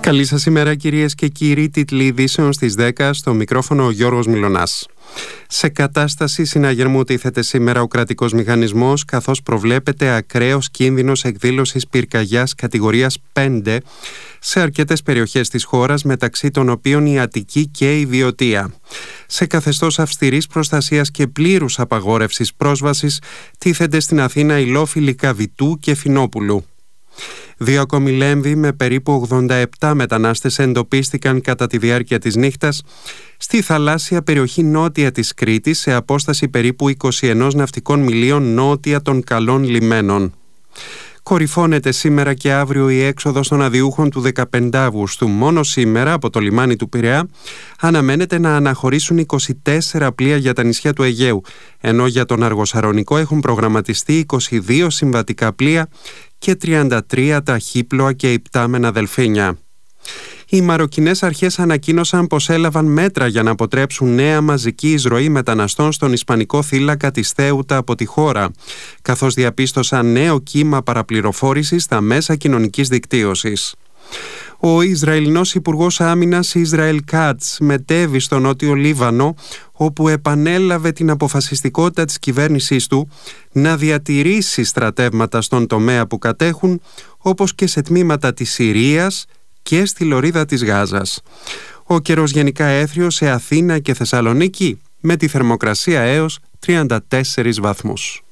Καλή σας ημέρα κυρίες και κύριοι, τίτλοι ειδήσεων στις 10, στο μικρόφωνο ο Γιώργος Μιλωνάς. Σε κατάσταση συναγερμού τίθεται σήμερα ο κρατικός μηχανισμός, καθώς προβλέπεται ακραίος κίνδυνος εκδήλωσης πυρκαγιάς κατηγορίας 5 σε αρκετές περιοχές της χώρας, μεταξύ των οποίων η Αττική και η Βιωτία. Σε καθεστώς αυστηρής προστασίας και πλήρους απαγόρευσης πρόσβασης τίθενται στην Αθήνα οι λόφιλοι Καβητού και Φινόπουλου. 2 ακόμη Λέμβοι με περίπου 87 μετανάστες εντοπίστηκαν κατά τη διάρκεια της νύχτας στη θαλάσσια περιοχή νότια της Κρήτης, σε απόσταση περίπου 21 ναυτικών μιλίων νότια των καλών λιμένων. Κορυφώνεται σήμερα και αύριο η έξοδος των αδιούχων του 15 Αυγούστου. Μόνο σήμερα από το λιμάνι του Πειραιά αναμένεται να αναχωρήσουν 24 πλοία για τα νησιά του Αιγαίου, ενώ για τον Αργοσαρονικό έχουν προγραμματιστεί 22 συμβατικά πλοία και 33 ταχύπλοα και υπτάμενα δελφίνια. Οι Μαροκινές αρχές ανακοίνωσαν πως έλαβαν μέτρα για να αποτρέψουν νέα μαζική εισρωή μεταναστών στον ισπανικό θύλακα της Θέουτα από τη χώρα, καθώς διαπίστωσαν νέο κύμα παραπληροφόρησης στα μέσα κοινωνικής δικτύωσης. Ο Ισραηλινός Υπουργός Άμυνας Ισραήλ Κάτς μετέβη στο Νότιο Λίβανο, όπου επανέλαβε την αποφασιστικότητα της κυβέρνησής του να διατηρήσει στρατεύματα στον τομέα που κατέχουν, όπως και σε τμήματα της Συρίας και στη λωρίδα της Γάζας. Ο καιρός γενικά έθριος σε Αθήνα και Θεσσαλονίκη, με τη θερμοκρασία έως 34 βαθμούς.